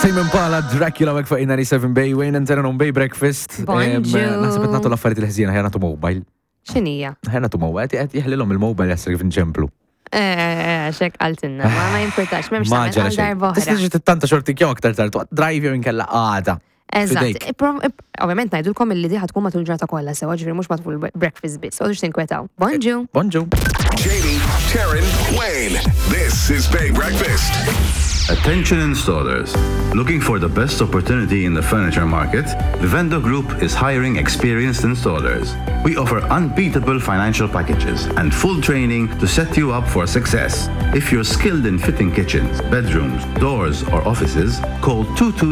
Tame Impala, Dracula, mek fuq 97 Bay, Wayne and Tenon Bay Breakfast. Nasib nagħtu l-affarijiet il-ħżiena, ħajna tu mobile. X'inhija? Ħajna tu mobile, qed jeħlilhom il-mobile jasser kif inċemplu. Xek għaltinna, ma jimpurtax, m'hemmx tagħmel darba oħra. Tista' tanta xortik jew aktar tard, drive jew inkella għada. Eżatt. Ovvjament ngħidulkom illi diħa tkun matul ġrata kollha sewa, ġifieri mhux matul breakfast biss. Għodux tinkwetaw. Bonġu. Bonġu. Jamie, Taryn, Wayne. This is Bay Breakfast. Attention installers. Looking for the best opportunity in the furniture market? Vivendo Group is hiring experienced installers. We offer unbeatable financial packages and full training to set you up for success. If you're skilled in fitting kitchens, bedrooms, doors, or offices, call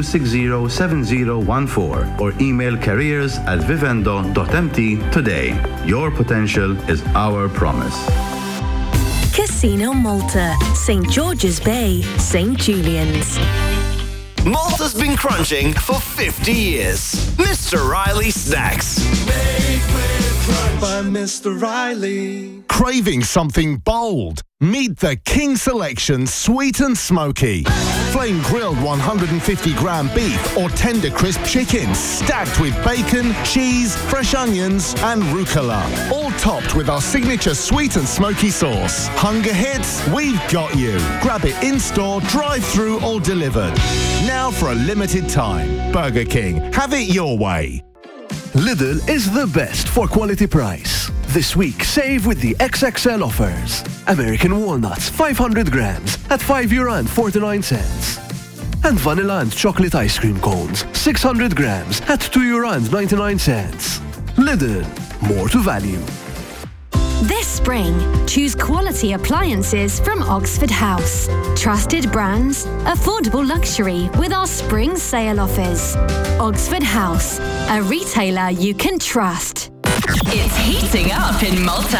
2260-7014 or email careers@vivendo.mt today. Your potential is our promise. Casino Malta, St. George's Bay, St. Julian's. Malta's been crunching for 50 years. Mr. Riley Snacks. Made with crunch by Mr. Riley. Craving something bold? Meet the King Selection Sweet and Smoky. Flame grilled 150-gram beef or tender crisp chicken stacked with bacon, cheese, fresh onions and rucola. All topped with our signature sweet and smoky sauce. Hunger hits? We've got you. Grab it in-store, drive-through or delivered. Now for a limited time. Burger King. Have it your way. Lidl is the best for quality price. This week, save with the XXL offers. American walnuts, 500 grams at €5.49. And vanilla and chocolate ice cream cones, 600 grams at €2.99. Lidl, more to value. This spring, choose quality appliances from Oxford House. Trusted brands, affordable luxury with our spring sale offers. Oxford House, a retailer you can trust. It's heating up in Malta.